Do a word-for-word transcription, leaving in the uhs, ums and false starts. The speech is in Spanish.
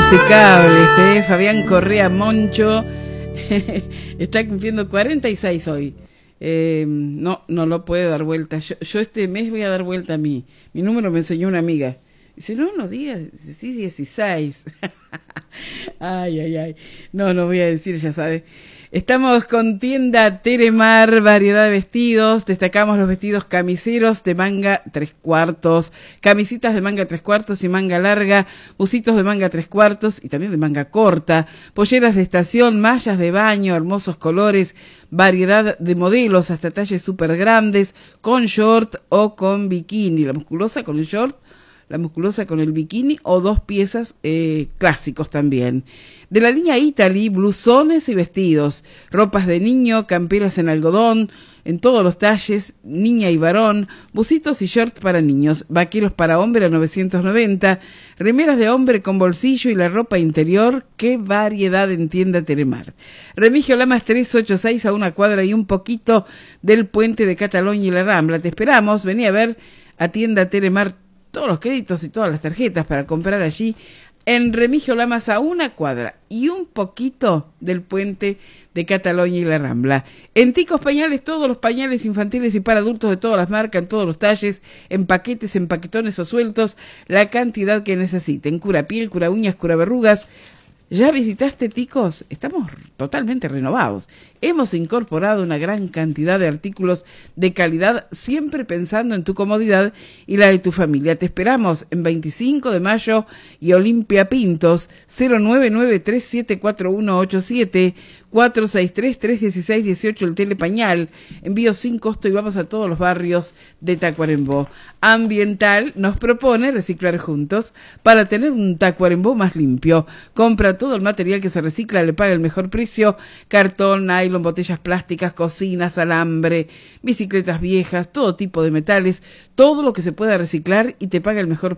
Insecables, ¿eh? Fabián Correa Moncho está cumpliendo cuarenta y seis hoy. Eh, no, no lo puede dar vuelta. Yo, yo este mes voy a dar vuelta a mí. Mi número me enseñó una amiga. Dice, no, no digas, sí, dieciséis. Ay, ay, ay. No, no voy a decir, ya sabe. Estamos con tienda Teremar, variedad de vestidos. Destacamos los vestidos camiseros de manga tres cuartos, camisitas de manga tres cuartos y manga larga, busitos de manga tres cuartos y también de manga corta, polleras de estación, mallas de baño, hermosos colores, variedad de modelos hasta talles súper grandes, con short o con bikini, la musculosa con el short, la musculosa con el bikini o dos piezas eh, clásicos también. De la línea Italy, blusones y vestidos, ropas de niño, camperas en algodón, en todos los talles, niña y varón, busitos y shorts para niños, vaqueros para hombre a novecientos noventa, remeras de hombre con bolsillo y la ropa interior, qué variedad en tienda Teremar. Remigio Lamas trescientos ochenta y seis, a una cuadra y un poquito del puente de Cataluña y la Rambla. Te esperamos, vení a ver a tienda Teremar todos los créditos y todas las tarjetas para comprar allí en Remigio Lamas, a una cuadra y un poquito del puente de Cataluña y la Rambla. En Ticos Pañales, todos los pañales infantiles y para adultos de todas las marcas, en todos los talles, en paquetes, en paquetones o sueltos, la cantidad que necesiten. Cura piel, cura uñas, cura verrugas. ¿Ya visitaste Ticos? Estamos totalmente renovados. Hemos incorporado una gran cantidad de artículos de calidad, siempre pensando en tu comodidad y la de tu familia. Te esperamos en veinticinco de mayo y Olimpia Pintos, cero nueve nueve tres siete cuatro uno ocho siete, cuatro seis tres tres uno seis uno ocho, el Telepañal. Envío sin costo y vamos a todos los barrios de Tacuarembó. Ambiental nos propone reciclar juntos para tener un Tacuarembó más limpio. Compra todo el material que se recicla, le paga el mejor precio: cartón, nylon, botellas plásticas, cocinas, alambre, bicicletas viejas, todo tipo de metales, todo lo que se pueda reciclar y te paga el mejor